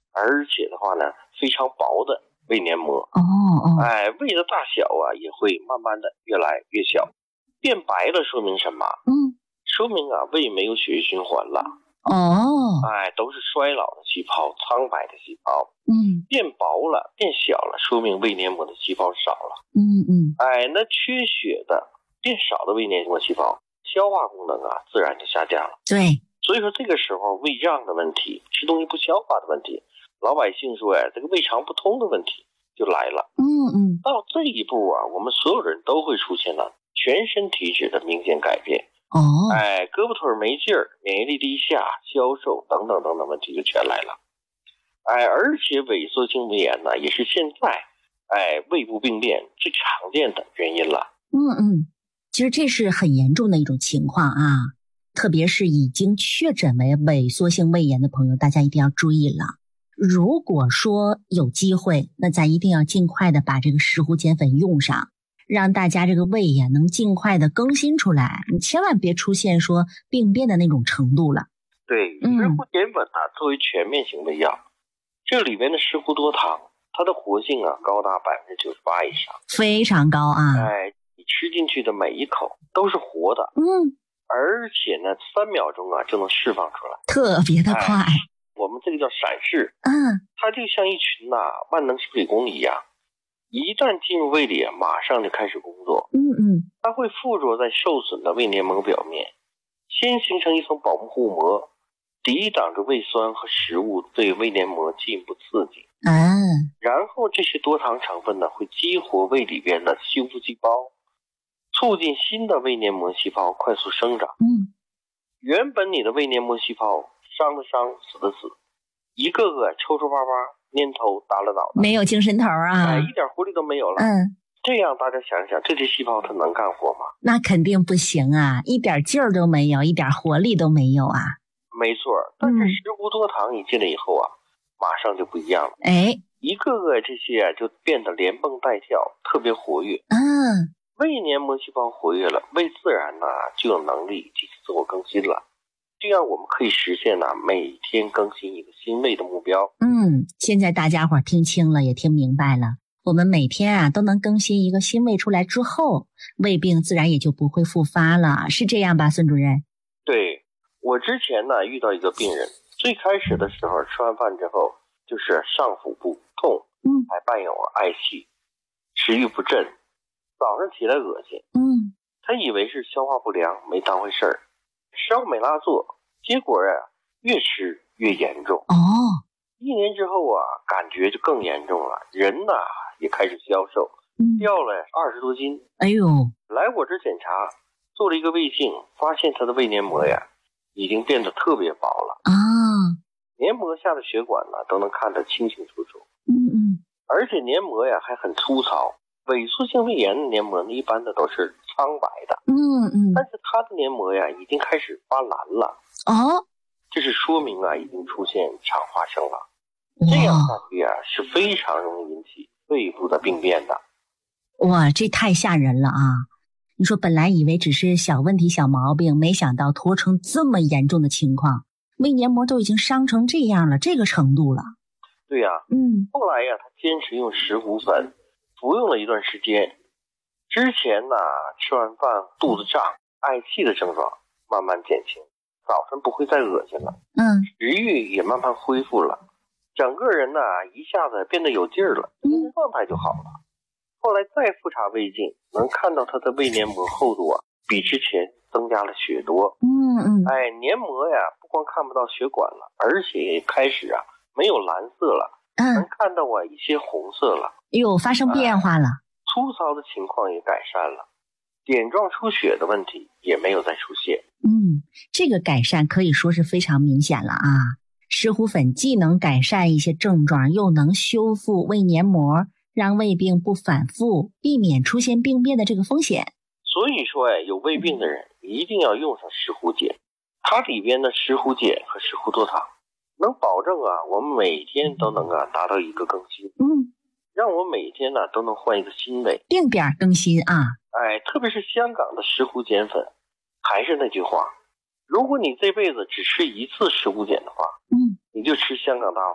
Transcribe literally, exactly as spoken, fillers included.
而且的话呢，非常薄的胃黏膜。 哦哦， 哎，胃的大小啊也会慢慢的越来越小，变白了，说明什么？ 嗯， 说明啊胃没有血液循环了。 哦， 哎，都是衰老的细胞，苍白的细胞。 嗯变薄了，变小了，说明胃黏膜的细胞少了。 嗯嗯， 哎，那缺血的、变少的胃黏膜细胞，消化功能啊自然就下降了。 对， 所以说这个时候胃胀的问题，吃东西不消化的问题，老百姓说哎，这个胃肠不通的问题就来了。 嗯嗯， 到这一步啊，我们所有人都会出现了全身体质的明显改变。 哦， 哎，胳膊腿没劲儿，免疫力低下，消瘦等等等等问题就全来了。哎，而且萎缩性胃炎呢，也是现在哎胃部病变最常见的原因了。 嗯嗯，其实这是很严重的一种情况啊，特别是已经确诊为萎缩性胃炎的朋友，大家一定要注意了。如果说有机会，那咱一定要尽快的把这个石斛碱粉用上，让大家这个胃炎能尽快的更新出来，你千万别出现说病变的那种程度了。 对，石嗯斛碱粉呢、作为全面性胃药，这里面的石斛多糖，它的活性啊高达百分之九十八以上。 非常高啊。 哎，你吃进去的每一口都是活的， 嗯， 而且呢，三秒钟啊就能释放出来。 特别的快。 我们这个叫闪逝， 嗯它就像一群呐、万能处理工一样，一旦进入胃里，马上就开始工作。 嗯嗯， 它会附着在受损的胃黏膜表面，先形成一层保护膜，抵挡着胃酸和食物对胃黏膜进一步刺激。 啊， 然后这些多糖成分呢，会激活胃里边的修复细胞，促进新的胃黏膜细胞快速生长。 嗯， 原本你的胃黏膜细胞伤的伤，死的死，一个个抽抽巴巴，蔫头耷拉脑袋， 没有精神头啊。 哎，一点活力都没有了。 嗯， 这样大家想想，这些细胞它能干活吗？ 那肯定不行啊，一点劲儿都没有，一点活力都没有啊。 没错，但是石斛多糖一进来以后啊，马上就不一样了。 哎， 一个个这些啊就变得连蹦带跳，特别活跃。 嗯， 胃黏膜细胞活跃了，胃自然呢就有能力进行自我更新了。这样我们可以实现呢每天更新一个新胃的目标。 嗯，现在大家伙儿听清了，也听明白了。我们每天啊都能更新一个新胃出来之后，胃病自然也就不会复发了，是这样吧，孙主任？ 对，我之前呢遇到一个病人，最开始的时候吃完饭之后就是上腹部痛， 嗯， 还伴有嗳气，食欲不振，早上起来恶心。 嗯， 他以为是消化不良，没当回事儿，烧美拉唑，结果啊越吃越严重。 哦， 一年之后啊，感觉就更严重了，人呐也开始消瘦， 嗯， 掉了二十多斤。 哎呦， 来我这检查，做了一个胃镜，发现他的胃黏膜呀已经变得特别薄了， 啊， 黏膜下的血管呢都能看得清清楚楚， 嗯嗯， 而且黏膜呀还很粗糙。萎缩性胃炎的黏膜呢，一般的都是苍白的， 嗯嗯， 但是它的黏膜呀已经开始发蓝了， 哦， 这是说明啊已经出现肠化生了。这样哇下去啊是非常容易引起胃部的病变的。 哇，这太吓人了啊！你说本来以为只是小问题、小毛病，没想到拖成这么严重的情况，胃黏膜都已经伤成这样了，这个程度了。 对呀、 嗯后来呀他坚持用石斛粉，服用了一段时间。之前呢吃完饭肚子胀、嗳气的症状慢慢减轻，早晨不会再恶心了， 嗯食欲也慢慢恢复了，整个人呢一下子变得有劲儿了，精神状态就好了。后来再复查胃镜，能看到他的胃黏膜厚度啊比之前增加了许多。 嗯嗯， 哎，黏膜呀不光看不到血管了，而且也开始啊没有蓝色了，能嗯， 看到啊一些红色了， 哟，发生变化了。 粗糙的情况也改善了，点状出血的问题也没有再出现。 嗯，这个改善可以说是非常明显了啊！石斛粉既能改善一些症状，又能修复胃黏膜，让胃病不反复，避免出现病变的这个风险。 所以说哎，有胃病的人一定要用上石斛碱，它里边的石斛碱和石斛多糖能保证啊我们每天都能啊达到一个更新， 嗯， 让我每天呢都能换一个新胃。 定点更新啊！ 哎，特别是香港的石斛碱粉，还是那句话，如果你这辈子只吃一次石斛碱的话， 嗯， 你就吃香港大